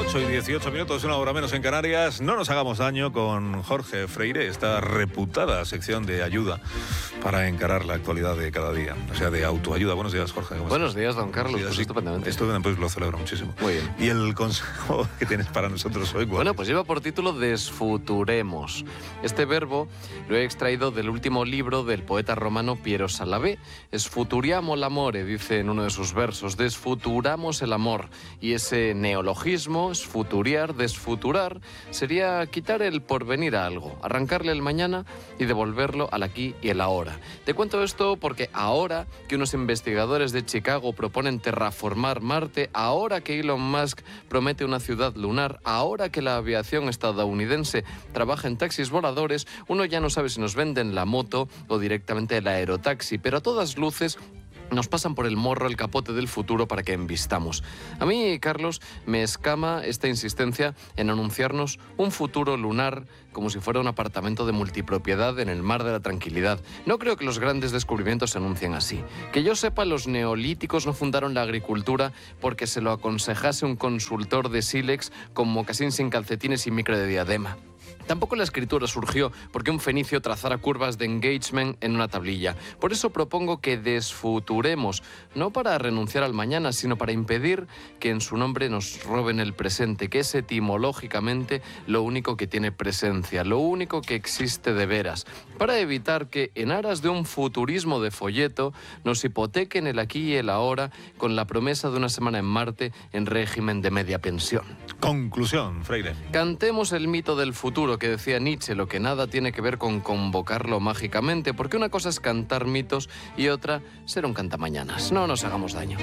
8:18, una hora menos en Canarias. No nos hagamos daño con Jorge Freire, esta reputada sección de ayuda para encarar la actualidad de cada día, o sea, de autoayuda. Buenos días, Jorge. Buenos días, don Carlos. Pues estupendamente. Estupendamente, pues lo celebro muchísimo. Muy bien. ¿Y el consejo que tienes para nosotros hoy? Bueno, pues lleva por título Desfuturemos. Este verbo lo he extraído del último libro del poeta romano Piero Salavé. Sfuturiamo l'amore, dice en uno de sus versos. Desfuturamos el amor. Y ese neologismo, sfuturiar, desfuturar, sería quitar el porvenir a algo, arrancarle el mañana y devolverlo al aquí y el ahora. Te cuento esto porque ahora que unos investigadores de Chicago proponen terraformar Marte, ahora que Elon Musk promete una ciudad lunar, ahora que la aviación estadounidense trabaja en taxis voladores, uno ya no sabe si nos venden la moto o directamente el aerotaxi, pero a todas luces nos pasan por el morro el capote del futuro para que embistamos. A mí, Carlos, me escama esta insistencia en anunciarnos un futuro lunar como si fuera un apartamento de multipropiedad en el mar de la tranquilidad. No creo que los grandes descubrimientos se anuncien así. Que yo sepa, los neolíticos no fundaron la agricultura porque se lo aconsejase un consultor de sílex con mocasín sin calcetines y micro de diadema. Tampoco la escritura surgió porque un fenicio trazara curvas de engagement en una tablilla. Por eso propongo que desfuturemos, no para renunciar al mañana, sino para impedir que en su nombre nos roben el presente, que es etimológicamente lo único que tiene presencia, lo único que existe de veras, para evitar que, en aras de un futurismo de folleto, nos hipotequen el aquí y el ahora con la promesa de una semana en Marte en régimen de media pensión. Conclusión, Freire. Cantemos el mito del futuro que decía Nietzsche, lo que nada tiene que ver con convocarlo mágicamente, porque una cosa es cantar mitos y otra ser un cantamañanas. No nos hagamos daño.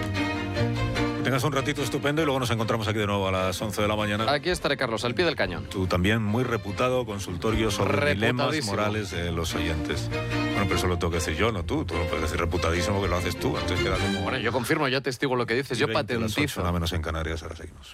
Tengas un ratito estupendo y luego nos encontramos aquí de nuevo a las 11 de la mañana. Aquí estaré, Carlos, al pie del cañón. Tú también, muy reputado consultorio sobre dilemas morales de los oyentes. Bueno, pero eso lo tengo que decir yo, no tú. Tú lo puedes decir reputadísimo que lo haces tú. Entonces queda como... Bueno, yo confirmo, yo testigo lo que dices, yo patentizo. Nada menos en Canarias, ahora seguimos.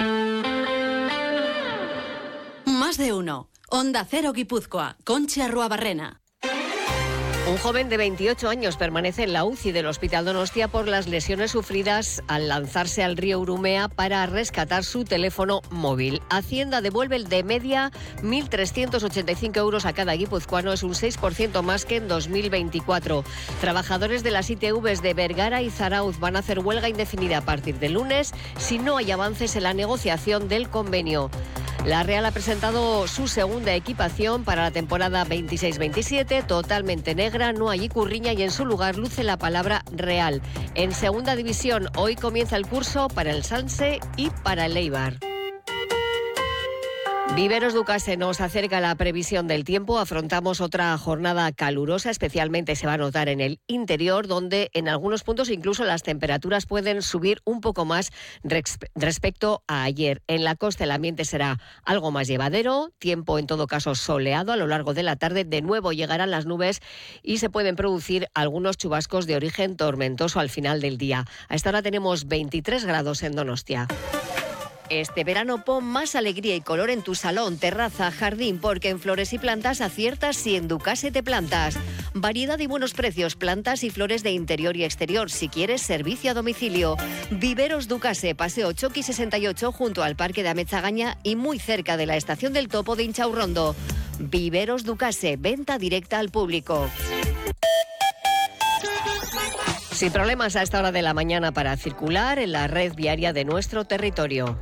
Más de uno. Onda Cero Guipúzcoa. Conchi Arruabarrena. Un joven de 28 años permanece en la UCI del Hospital Donostia por las lesiones sufridas al lanzarse al río Urumea para rescatar su teléfono móvil. Hacienda devuelve de media 1.385 euros a cada guipuzcoano, es un 6% más que en 2024. Trabajadores de las ITVs de Vergara y Zarauz van a hacer huelga indefinida a partir del lunes si no hay avances en la negociación del convenio. La Real ha presentado su segunda equipación para la temporada 26-27, totalmente negra, no hay icurriña y en su lugar luce la palabra Real. En segunda división, hoy comienza el curso para el Sanse y para el Eibar. Viveros Ducase nos acerca la previsión del tiempo. Afrontamos otra jornada calurosa, especialmente se va a notar en el interior, donde en algunos puntos incluso las temperaturas pueden subir un poco más respecto a ayer. En la costa el ambiente será algo más llevadero, tiempo en todo caso soleado a lo largo de la tarde. De nuevo llegarán las nubes y se pueden producir algunos chubascos de origen tormentoso al final del día. A esta hora tenemos 23 grados en Donostia. Este verano pon más alegría y color en tu salón, terraza, jardín, porque en Flores y Plantas aciertas si en Ducase te plantas. Variedad y buenos precios, plantas y flores de interior y exterior. Si quieres, servicio a domicilio. Viveros Ducase, Paseo Choqui 68, junto al Parque de Amezagaña y muy cerca de la Estación del Topo de Inchaurrondo. Viveros Ducase, venta directa al público. Sin problemas a esta hora de la mañana para circular en la red viaria de nuestro territorio.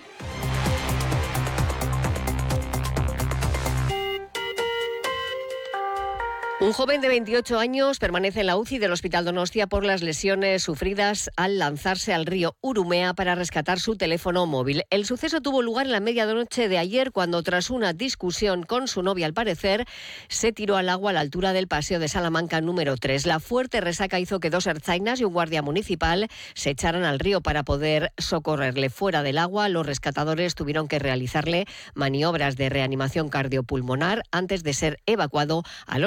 Un joven de 28 años permanece en la UCI del Hospital Donostia por las lesiones sufridas al lanzarse al río Urumea para rescatar su teléfono móvil. El suceso tuvo lugar en la medianoche de ayer cuando, tras una discusión con su novia, al parecer, se tiró al agua a la altura del Paseo de Salamanca número 3. La fuerte resaca hizo que 2 ertzainas y un guardia municipal se echaran al río para poder socorrerle. Fuera del agua, los rescatadores tuvieron que realizarle maniobras de reanimación cardiopulmonar antes de ser evacuado al hospital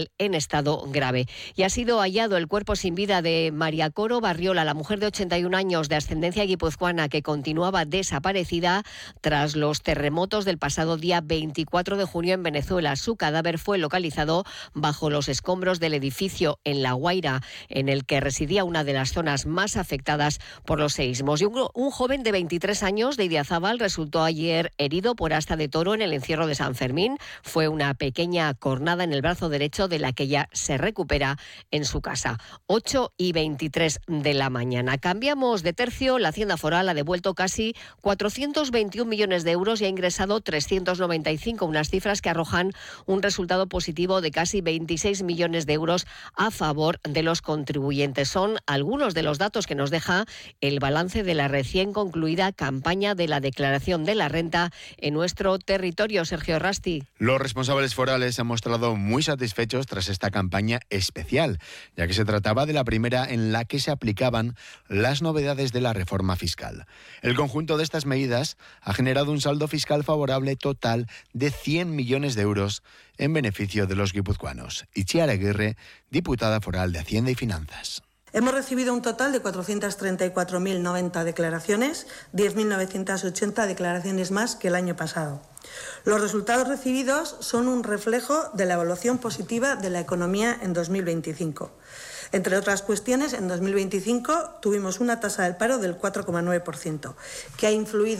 mental en estado grave. Y ha sido hallado el cuerpo sin vida de María Coro Barriola, la mujer de 81 años de ascendencia guipuzcoana que continuaba desaparecida tras los terremotos del pasado día 24 de junio en Venezuela. Su cadáver fue localizado bajo los escombros del edificio en La Guaira, en el que residía una de las zonas más afectadas por los seísmos. Y un joven de 23 años de Idiazábal resultó ayer herido por asta de toro en el encierro de San Fermín. Fue una pequeña cornada en el brazo derecho de la que ya se recupera en su casa. 8:23 de la mañana. Cambiamos de tercio. La Hacienda Foral ha devuelto casi 421 millones de euros y ha ingresado 395, unas cifras que arrojan un resultado positivo de casi 26 millones de euros a favor de los contribuyentes. Son algunos de los datos que nos deja el balance de la recién concluida campaña de la declaración de la renta en nuestro territorio. Sergio Rasti. Los responsables forales se han mostrado muy satisfechos tras esta campaña especial, ya que se trataba de la primera en la que se aplicaban las novedades de la reforma fiscal. El conjunto de estas medidas ha generado un saldo fiscal favorable total de 100 millones de euros en beneficio de los guipuzcoanos. Itziar Aguirre, diputada foral de Hacienda y Finanzas. Hemos recibido un total de 434.090 declaraciones, 10.980 declaraciones más que el año pasado. Los resultados recibidos son un reflejo de la evaluación positiva de la economía en 2025. Entre otras cuestiones, en 2025 tuvimos una tasa del paro del 4,9%, que ha influido